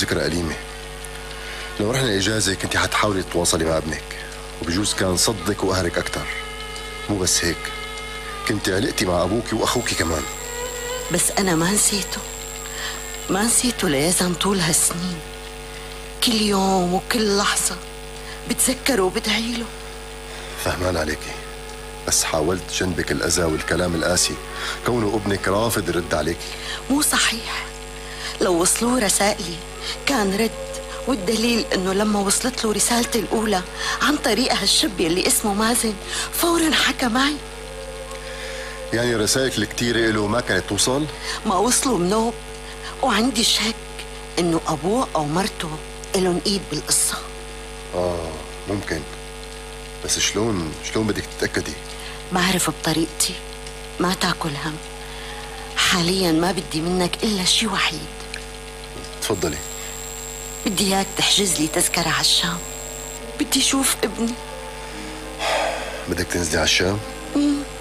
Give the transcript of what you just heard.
ذكرى أليمة. لو رحنا إجازة كنت حتحاولي تتواصلي مع ابنك، وبجوز كان صدق وقهرك أكتر. مو بس هيك، كنت علقتي مع أبوك وأخوك كمان. بس أنا ما نسيته ليزن طول هالسنين. كل يوم وكل لحظة بتذكره وبدعيله. فهمان عليكي، بس حاولت جنبك الأذى والكلام القاسي كونه ابنك رافض يرد عليكي. مو صحيح. لو وصلوه رسائلي كان رد، والدليل انه لما وصلت له رسالتي الاولى عن طريق هالشاب اللي اسمه مازن فورا حكى معي. يعني رسائلك الكتيرة له ما كانت توصل؟ ما وصلوا منوب، وعندي شك انه ابوه او مرته لهم ايد بالقصة. ممكن، بس شلون بدك تتأكدي؟ بعرف بطريقتي، ما تاكل هم. حاليا ما بدي منك الا شي وحيد. تفضلي. بدي اياك تحجز لي تذكرة على الشام. بدي اشوف ابني. بدك تنزلي على الشام؟